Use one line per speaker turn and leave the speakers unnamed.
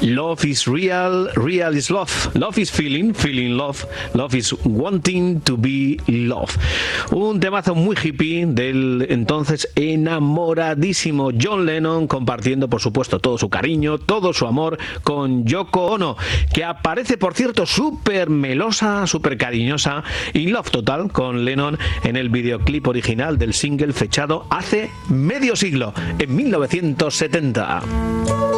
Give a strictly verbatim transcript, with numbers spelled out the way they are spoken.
Love is real, real is love. Love is feeling, feeling love. Love is wanting to be love. Un temazo muy hippie del entonces enamoradísimo John Lennon, compartiendo, por supuesto, todo su cariño, todo su amor con Yoko Ono, que aparece, por cierto, súper melosa, súper cariñosa, in love total con Lennon en el videoclip original del single fechado hace medio siglo, en mil novecientos setenta.